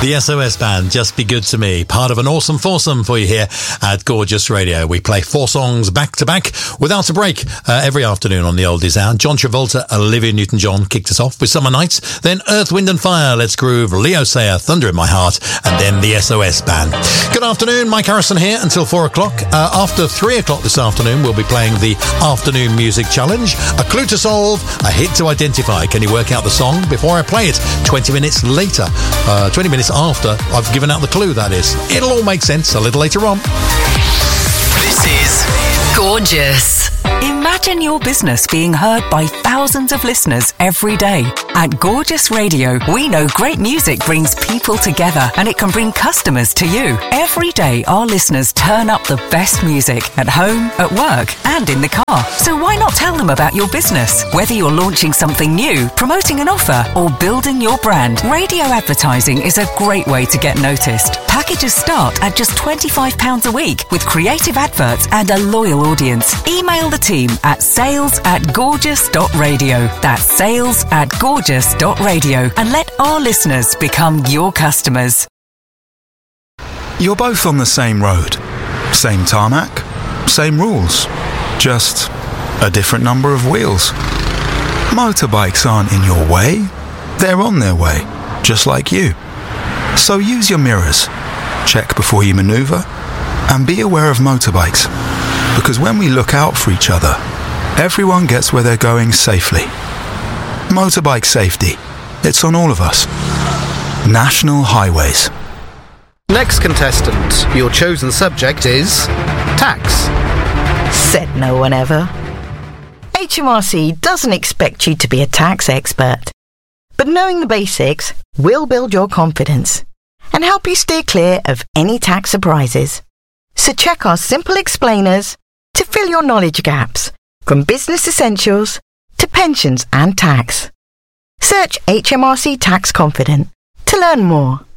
The SOS Band, Just Be Good to Me, part of an awesome foursome for you here at Gorgeous Radio. We play 4 songs back to back without a break every afternoon on the Oldies Hour. John Travolta, Olivia Newton-John kicked us off with Summer Nights, then Earth, Wind and Fire, Let's Groove, Leo Sayer, Thunder in My Heart, and then the SOS Band. Good afternoon, Mike Harrison here until 4 o'clock. After 3 o'clock this afternoon, we'll be playing the Afternoon Music Challenge, a clue to solve, a hit to identify. Can you work out the song before I play it? 20 minutes later, 20 minutes after I've given out the clue, that is. It'll all make sense a little later on. This is Gorgeous. Imagine your business being heard by thousands of listeners every day. At Gorgeous Radio, we know great music brings people together and it can bring customers to you. Every day, our listeners turn up the best music at home, at work, and in the car. So why not tell them about your business? Whether you're launching something new, promoting an offer, or building your brand, radio advertising is a great way to get noticed. Packages start at just £25 a week with creative adverts and a loyal audience. Email the team at sales@gorgeous.radio. That's sales@gorgeous.radio, and let our listeners become your customers. You're both on the same road, same tarmac, same rules, just a different number of wheels. Motorbikes aren't in your way, they're on their way, just like you. So use your mirrors, check before you manoeuvre, and be aware of motorbikes. Because when we look out for each other, everyone gets where they're going safely. Motorbike safety. It's on all of us. National Highways. Next contestant, your chosen subject is tax. Said no one ever. HMRC doesn't expect you to be a tax expert, but knowing the basics will build your confidence and help you steer clear of any tax surprises. So check our simple explainers to fill your knowledge gaps, from business essentials to pensions and tax. Search HMRC Tax Confident to learn more.